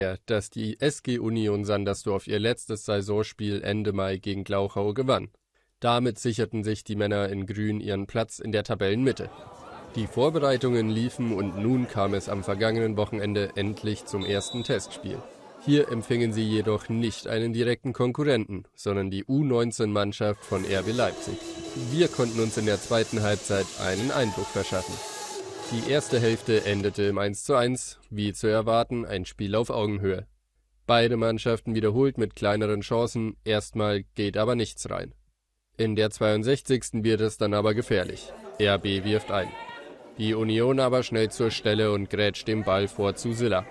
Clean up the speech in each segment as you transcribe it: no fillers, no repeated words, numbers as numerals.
dass die SG Union Sandersdorf ihr letztes Saisonspiel Ende Mai gegen Glauchau gewann. Damit sicherten sich die Männer in Grün ihren Platz in der Tabellenmitte. Die Vorbereitungen liefen und nun kam es am vergangenen Wochenende endlich zum ersten Testspiel. Hier empfingen sie jedoch nicht einen direkten Konkurrenten, sondern die U19-Mannschaft von RB Leipzig. Wir konnten uns in der zweiten Halbzeit einen Eindruck verschaffen. Die erste Hälfte endete im 1:1, wie zu erwarten, ein Spiel auf Augenhöhe. Beide Mannschaften wiederholt mit kleineren Chancen, erstmal geht aber nichts rein. In der 62. wird es dann aber gefährlich. RB wirft ein. Die Union aber schnell zur Stelle und grätscht den Ball vor zu Silla.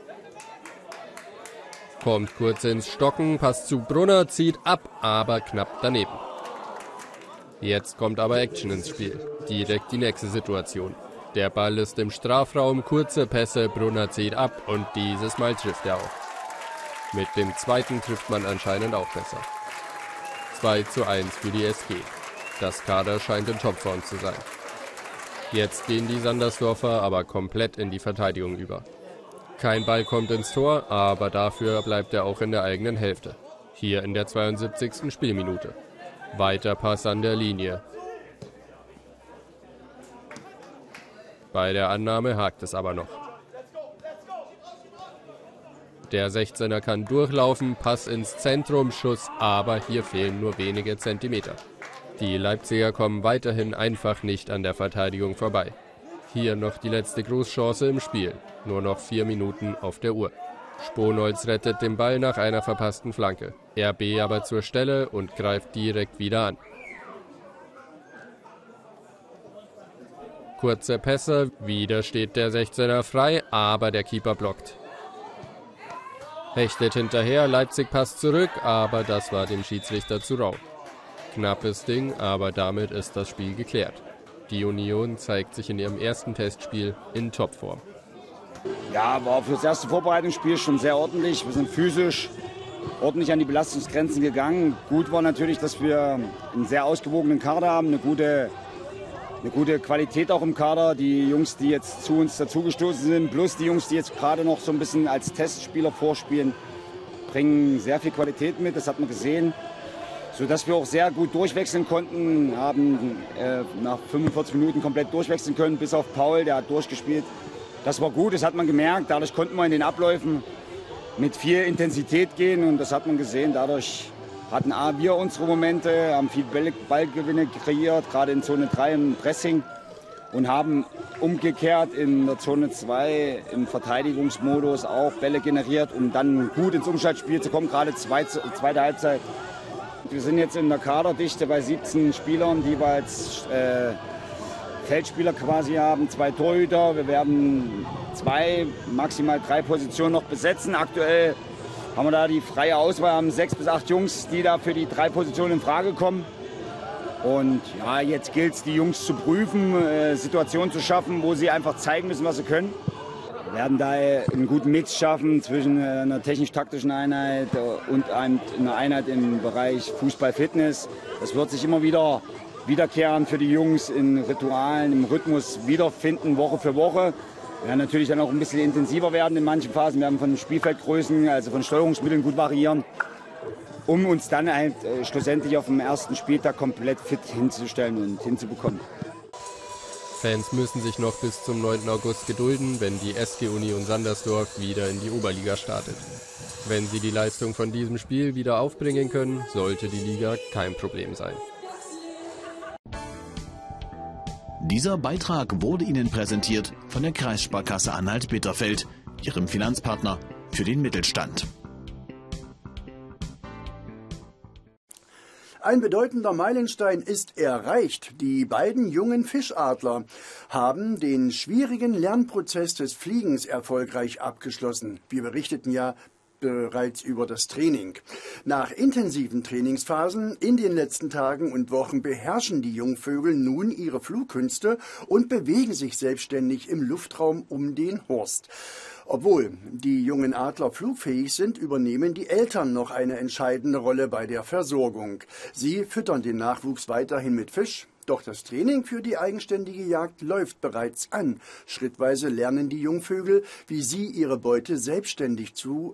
Kommt kurz ins Stocken, passt zu Brunner, zieht ab, aber knapp daneben. Jetzt kommt aber Action ins Spiel. Direkt die nächste Situation. Der Ball ist im Strafraum, kurze Pässe, Brunner zieht ab und dieses Mal trifft er auch. Mit dem zweiten trifft man anscheinend auch besser. 2:1 für die SG. Das Kader scheint in Topform zu sein. Jetzt gehen die Sandersdorfer aber komplett in die Verteidigung über. Kein Ball kommt ins Tor, aber dafür bleibt er auch in der eigenen Hälfte. Hier in der 72. Spielminute. Weiter Pass an der Linie. Bei der Annahme hakt es aber noch. Der 16er kann durchlaufen, Pass ins Zentrum, Schuss, aber hier fehlen nur wenige Zentimeter. Die Leipziger kommen weiterhin einfach nicht an der Verteidigung vorbei. Hier noch die letzte Großchance im Spiel. Nur noch 4 Minuten auf der Uhr. Sponholz rettet den Ball nach einer verpassten Flanke. RB aber zur Stelle und greift direkt wieder an. Kurze Pässe, wieder steht der 16er frei, aber der Keeper blockt. Hechtet hinterher, Leipzig passt zurück, aber das war dem Schiedsrichter zu rau. Knappes Ding, aber damit ist das Spiel geklärt. Die Union zeigt sich in ihrem ersten Testspiel in Topform. Ja, war für das erste Vorbereitungsspiel schon sehr ordentlich. Wir sind physisch ordentlich an die Belastungsgrenzen gegangen. Gut war natürlich, dass wir einen sehr ausgewogenen Kader haben, eine gute Qualität auch im Kader. Die Jungs, die jetzt zu uns dazugestoßen sind, plus die Jungs, die jetzt gerade noch so ein bisschen als Testspieler vorspielen, bringen sehr viel Qualität mit, das hat man gesehen. Sodass wir auch sehr gut durchwechseln konnten, haben nach 45 Minuten komplett durchwechseln können, bis auf Paul, der hat durchgespielt. Das war gut, das hat man gemerkt, dadurch konnten wir in den Abläufen mit viel Intensität gehen und das hat man gesehen. Dadurch hatten wir unsere Momente, haben viel Ballgewinne kreiert, gerade in Zone 3 im Pressing und haben umgekehrt in der Zone 2 im Verteidigungsmodus auch Bälle generiert, um dann gut ins Umschaltspiel zu kommen, gerade zweite Halbzeit. Wir sind jetzt in der Kaderdichte bei 17 Spielern, die wir als Feldspieler quasi haben, 2 Torhüter. Wir werden 2, maximal 3 Positionen noch besetzen. Aktuell haben wir da die freie Auswahl, haben 6 bis 8 Jungs, die da für die 3 Positionen in Frage kommen. Und ja, jetzt gilt es, die Jungs zu prüfen, Situationen zu schaffen, wo sie einfach zeigen müssen, was sie können. Wir werden da einen guten Mix schaffen zwischen einer technisch-taktischen Einheit und einer Einheit im Bereich Fußball-Fitness. Das wird sich immer wieder wiederkehren für die Jungs in Ritualen, im Rhythmus wiederfinden, Woche für Woche. Wir werden natürlich dann auch ein bisschen intensiver werden in manchen Phasen. Wir werden von Spielfeldgrößen, also von Steuerungsmitteln gut variieren, um uns dann halt schlussendlich auf dem ersten Spieltag komplett fit hinzustellen und hinzubekommen. Fans müssen sich noch bis zum 9. August gedulden, wenn die SG Union Sandersdorf wieder in die Oberliga startet. Wenn sie die Leistung von diesem Spiel wieder aufbringen können, sollte die Liga kein Problem sein. Dieser Beitrag wurde Ihnen präsentiert von der Kreissparkasse Anhalt-Bitterfeld, Ihrem Finanzpartner für den Mittelstand. Ein bedeutender Meilenstein ist erreicht. Die beiden jungen Fischadler haben den schwierigen Lernprozess des Fliegens erfolgreich abgeschlossen. Wir berichteten ja bereits über das Training. Nach intensiven Trainingsphasen in den letzten Tagen und Wochen beherrschen die Jungvögel nun ihre Flugkünste und bewegen sich selbstständig im Luftraum um den Horst. Obwohl die jungen Adler flugfähig sind, übernehmen die Eltern noch eine entscheidende Rolle bei der Versorgung. Sie füttern den Nachwuchs weiterhin mit Fisch, Doch das Training für die eigenständige Jagd läuft bereits an. Schrittweise lernen die Jungvögel, wie sie ihre Beute selbstständig zu